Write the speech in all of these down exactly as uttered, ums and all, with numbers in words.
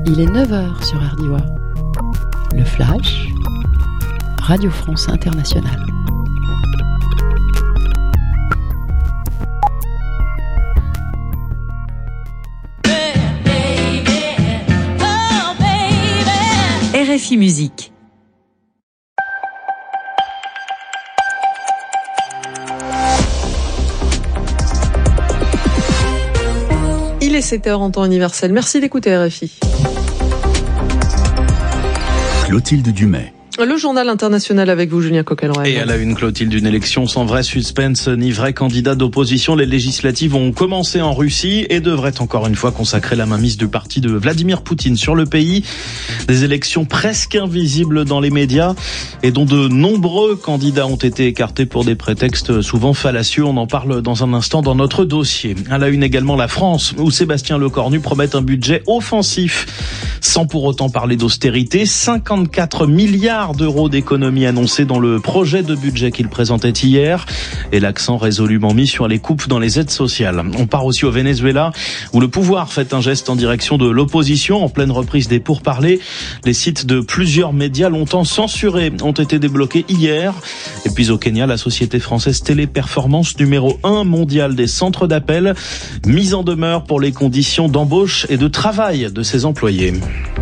Il est neuf heures sur R D I A. Le Flash, Radio France Internationale. R F I Musique. Il est sept heures en temps universel. Merci d'écouter R F I. Clotilde Dumais. Le journal international avec vous, Julien Coquelin. Et à la une, Clotilde, une élection sans vrai suspense ni vrai candidat d'opposition. Les législatives ont commencé en Russie et devraient encore une fois consacrer la mainmise du parti de Vladimir Poutine sur le pays. Des élections presque invisibles dans les médias et dont de nombreux candidats ont été écartés pour des prétextes souvent fallacieux. On en parle dans un instant dans notre dossier. À la une également, la France, où Sébastien Lecornu promet un budget offensif sans pour autant parler d'austérité. cinquante-quatre milliards d'euros d'économies annoncées dans le projet de budget qu'il présentait hier et l'accent résolument mis sur les coupes dans les aides sociales. On part aussi au Venezuela où le pouvoir fait un geste en direction de l'opposition en pleine reprise des pourparlers. Les sites de plusieurs médias longtemps censurés ont été débloqués hier. Et puis au Kenya, la société française Téléperformance, numéro un mondial des centres d'appel, mise en demeure pour les conditions d'embauche et de travail de ses employés.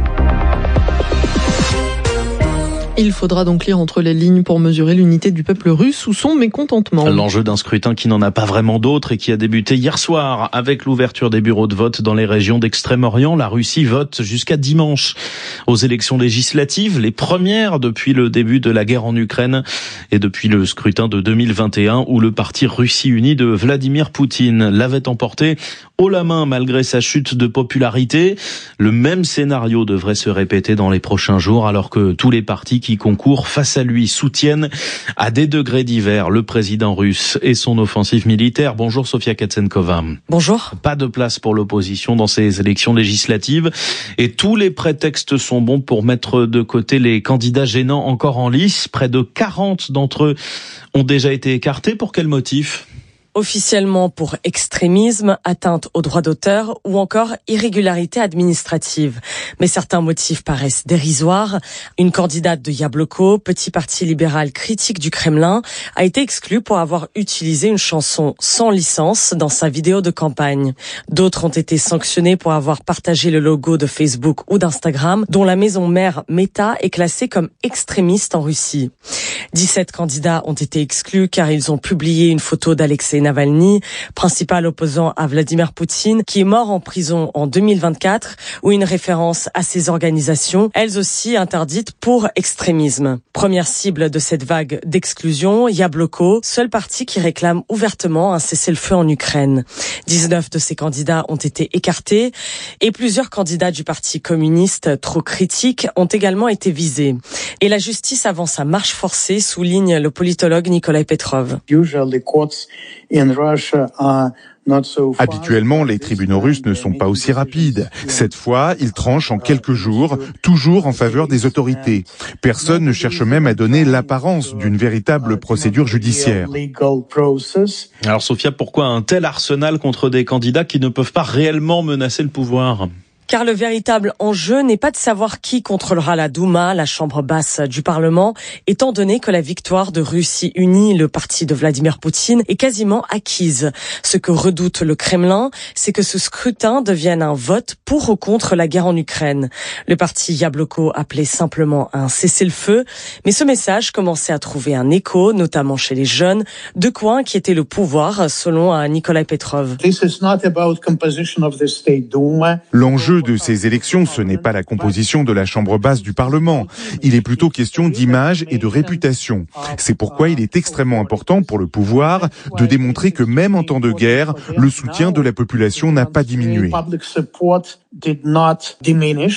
Il faudra donc lire entre les lignes pour mesurer l'unité du peuple russe ou son mécontentement. L'enjeu d'un scrutin qui n'en a pas vraiment d'autre et qui a débuté hier soir avec l'ouverture des bureaux de vote dans les régions d'Extrême-Orient. La Russie vote jusqu'à dimanche aux élections législatives, les premières depuis le début de la guerre en Ukraine et depuis le scrutin de deux mille vingt et un où le parti Russie Unie de Vladimir Poutine l'avait emporté haut la main malgré sa chute de popularité. Le même scénario devrait se répéter dans les prochains jours alors que tous les partis qui concourent face à lui soutiennent à des degrés divers le président russe et son offensive militaire. Bonjour Sofia Katsenkova. Bonjour. Pas de place pour l'opposition dans ces élections législatives et tous les prétextes sont bons pour mettre de côté les candidats gênants encore en lice. Près de quarante d'entre eux ont déjà été écartés. Pour quel motif ? Officiellement pour extrémisme, atteinte aux droits d'auteur ou encore irrégularité administrative. Mais certains motifs paraissent dérisoires. Une candidate de Yabloko, petit parti libéral critique du Kremlin, a été exclue pour avoir utilisé une chanson sans licence dans sa vidéo de campagne. D'autres ont été sanctionnés pour avoir partagé le logo de Facebook ou d'Instagram, dont la maison mère Meta est classée comme extrémiste en Russie. dix-sept candidats ont été exclus car ils ont publié une photo d'Alexei Navalny, principal opposant à Vladimir Poutine, qui est mort en prison en deux mille vingt-quatre, ou une référence à ces organisations, elles aussi interdites pour extrémisme. Première cible de cette vague d'exclusion, Yabloko, seul parti qui réclame ouvertement un cessez-le-feu en Ukraine. dix-neuf de ces candidats ont été écartés et plusieurs candidats du parti communiste trop critiques ont également été visés. Et la justice avance à marche forcée, souligne le politologue Nikolai Petrov. Habituellement, les tribunaux russes ne sont pas aussi rapides. Cette fois, ils tranchent en quelques jours, toujours en faveur des autorités. Personne ne cherche même à donner l'apparence d'une véritable procédure judiciaire. Alors Sofia, pourquoi un tel arsenal contre des candidats qui ne peuvent pas réellement menacer le pouvoir ? Car le véritable enjeu n'est pas de savoir qui contrôlera la Douma, la chambre basse du Parlement, étant donné que la victoire de Russie Unie, le parti de Vladimir Poutine, est quasiment acquise. Ce que redoute le Kremlin, c'est que ce scrutin devienne un vote pour ou contre la guerre en Ukraine. Le parti Yabloko appelait simplement un cessez-le-feu, mais ce message commençait à trouver un écho, notamment chez les jeunes, de quoi inquiéter le pouvoir, selon Nikolai Petrov. L'enjeu de ces élections, ce n'est pas la composition de la chambre basse du Parlement. Il est plutôt question d'image et de réputation. C'est pourquoi il est extrêmement important pour le pouvoir de démontrer que même en temps de guerre, le soutien de la population n'a pas diminué.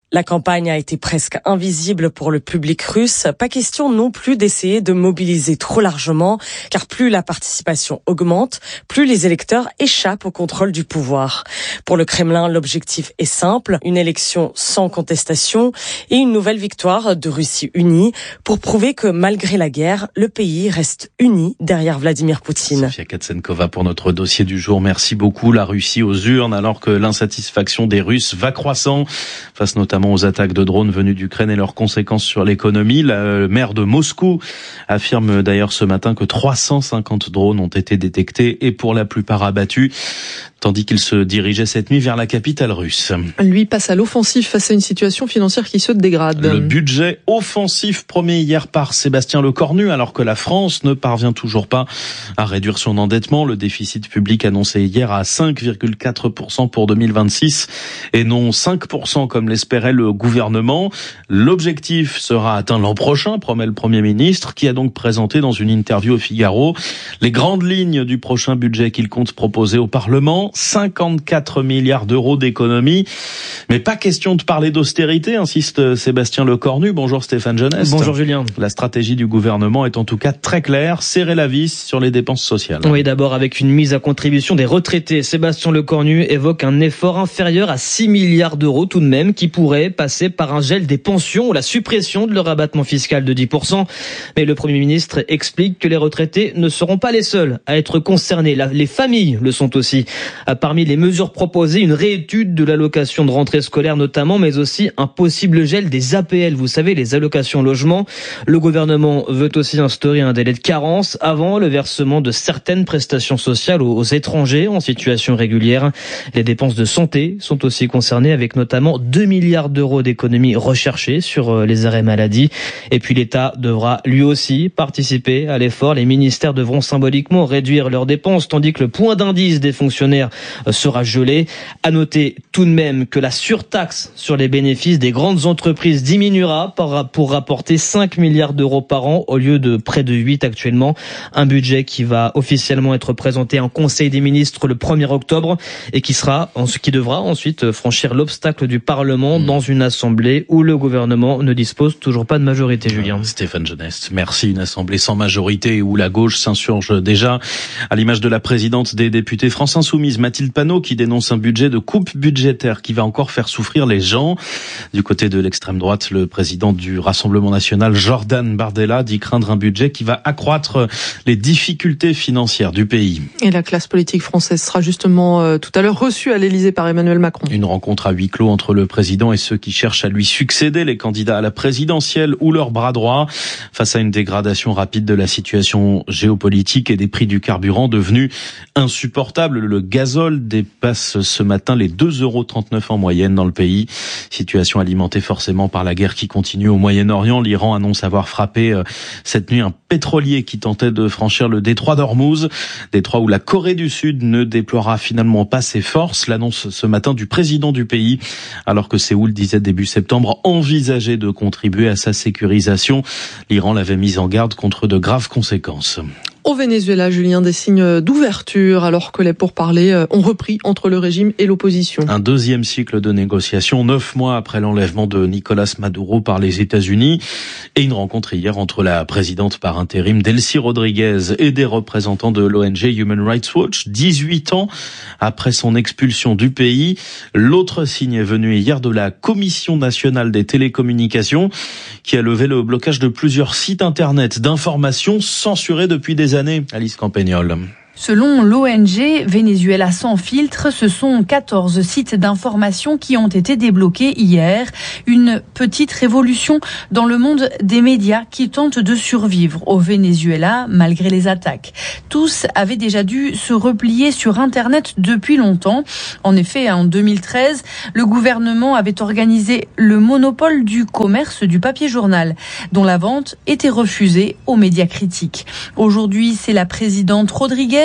La campagne a été presque invisible pour le public russe. Pas question non plus d'essayer de mobiliser trop largement, car plus la participation augmente, plus les électeurs échappent au contrôle du pouvoir. Pour le Kremlin, l'objectif est simple, une élection sans contestation et une nouvelle victoire de Russie unie pour prouver que malgré la guerre, le pays reste uni derrière Vladimir Poutine. Sofia Katsenkova pour notre dossier du jour. Merci beaucoup. La Russie aux urnes alors que l'insatisfaction des Russes va croissant face notamment aux attaques de drones venus d'Ukraine et leurs conséquences sur l'économie. Le maire de Moscou affirme d'ailleurs ce matin que trois cent cinquante drones ont été détectés et pour la plupart abattus, tandis qu'il se dirigeait cette nuit vers la capitale russe. Lui passe à l'offensive face à une situation financière qui se dégrade. Le budget offensif promis hier par Sébastien Lecornu, alors que la France ne parvient toujours pas à réduire son endettement. Le déficit public annoncé hier à cinq virgule quatre pour cent pour deux mille vingt-six et non cinq pour cent comme l'espérait le gouvernement. L'objectif sera atteint l'an prochain, promet le Premier ministre, qui a donc présenté dans une interview au Figaro les grandes lignes du prochain budget qu'il compte proposer au Parlement. cinquante-quatre milliards d'euros d'économies. Mais pas question de parler d'austérité, insiste Sébastien Lecornu. Bonjour Stéphane Genest. Bonjour Julien. La stratégie du gouvernement est en tout cas très claire, serrer la vis sur les dépenses sociales. Oui, d'abord avec une mise à contribution des retraités. Sébastien Lecornu évoque un effort inférieur à six milliards d'euros tout de même, qui pourrait passer par un gel des pensions ou la suppression de leur abattement fiscal de dix pour cent. Mais le Premier ministre explique que les retraités ne seront pas les seuls à être concernés. Les familles le sont aussi. Parmi les mesures proposées, une réétude de l'allocation de rentrée scolaire notamment, mais aussi un possible gel des A P L, vous savez, les allocations logement. Le gouvernement veut aussi instaurer un délai de carence avant le versement de certaines prestations sociales aux étrangers en situation régulière. Les dépenses de santé sont aussi concernées, avec notamment deux milliards d'euros d'économies recherchées sur les arrêts maladie. Et puis l'État devra lui aussi participer à l'effort. Les ministères devront symboliquement réduire leurs dépenses, tandis que le point d'indice des fonctionnaires sera gelé. À noter tout de même que la surtaxe sur les bénéfices des grandes entreprises diminuera pour rapporter cinq milliards d'euros par an au lieu de près de huit actuellement. Un budget qui va officiellement être présenté en Conseil des ministres le premier octobre et qui sera, qui devra ensuite franchir l'obstacle du Parlement dans une assemblée où le gouvernement ne dispose toujours pas de majorité, Julien. Stéphane Genest, merci. Une assemblée sans majorité où la gauche s'insurge déjà, à l'image de la présidente des députés France Insoumise, Mathilde Panot, qui dénonce un budget de coupe budgétaire qui va encore faire souffrir les gens. Du côté de l'extrême droite, le président du Rassemblement national, Jordan Bardella, dit craindre un budget qui va accroître les difficultés financières du pays. Et la classe politique française sera justement euh, tout à l'heure reçue à l'Élysée par Emmanuel Macron. Une rencontre à huis clos entre le président et ceux qui cherchent à lui succéder, les candidats à la présidentielle ou leur bras droit, face à une dégradation rapide de la situation géopolitique et des prix du carburant devenus insupportables. Le gazole dépasse ce matin les deux euros trente-neuf en moyenne dans le pays. Situation alimentée forcément par la guerre qui continue au Moyen-Orient. L'Iran annonce avoir frappé cette nuit un pétrolier qui tentait de franchir le détroit d'Ormuz, détroit où la Corée du Sud ne déploiera finalement pas ses forces. L'annonce ce matin du président du pays, alors que Séoul disait début septembre envisager de contribuer à sa sécurisation. L'Iran l'avait mise en garde contre de graves conséquences. Au Venezuela, Julien, des signes d'ouverture alors que les pourparlers ont repris entre le régime et l'opposition. Un deuxième cycle de négociations, neuf mois après l'enlèvement de Nicolas Maduro par les États-Unis, et une rencontre hier entre la présidente par intérim Delcy Rodriguez et des représentants de l'O N G Human Rights Watch, dix-huit ans après son expulsion du pays. L'autre signe est venu hier de la Commission nationale des télécommunications qui a levé le blocage de plusieurs sites internet d'information censurés depuis des années. Alice Campagnol. Selon l'O N G Venezuela sans filtre, ce sont quatorze sites d'information qui ont été débloqués hier. Une petite révolution dans le monde des médias qui tentent de survivre au Venezuela malgré les attaques. Tous avaient déjà dû se replier sur Internet depuis longtemps. En effet, en deux mille treize, le gouvernement avait organisé le monopole du commerce du papier journal, dont la vente était refusée aux médias critiques. Aujourd'hui, c'est la présidente Rodriguez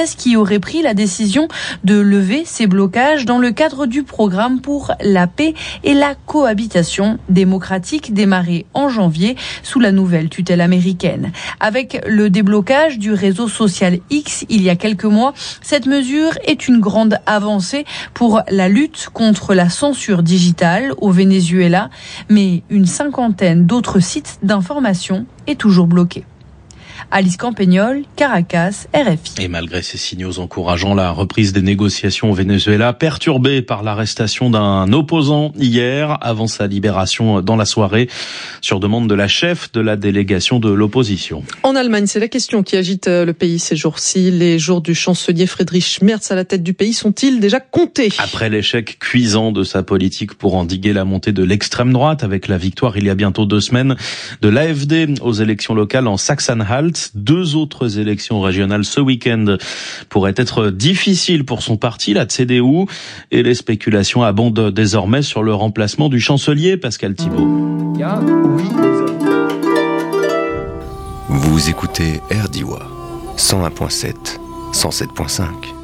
Guterres qui aurait pris la décision de lever ces blocages dans le cadre du programme pour la paix et la cohabitation démocratique démarré en janvier sous la nouvelle tutelle américaine. Avec le déblocage du réseau social X il y a quelques mois, cette mesure est une grande avancée pour la lutte contre la censure digitale au Venezuela, mais une cinquantaine d'autres sites d'information est toujours bloquée. Alice Campagnol, Caracas, R F I. Et malgré ces signaux encourageants, la reprise des négociations au Venezuela, perturbée par l'arrestation d'un opposant hier, avant sa libération dans la soirée, sur demande de la chef de la délégation de l'opposition. En Allemagne, c'est la question qui agite le pays ces jours-ci. Les jours du chancelier Friedrich Merz à la tête du pays sont-ils déjà comptés ? Après l'échec cuisant de sa politique pour endiguer la montée de l'extrême droite, avec la victoire il y a bientôt deux semaines de l'A F D aux élections locales en Sachsen-Anhalt, deux autres élections régionales ce week-end pourraient être difficiles pour son parti, la C D U, et les spéculations abondent désormais sur le remplacement du chancelier Pascal Thibault. Vous écoutez R D I W A cent un virgule sept, cent sept virgule cinq.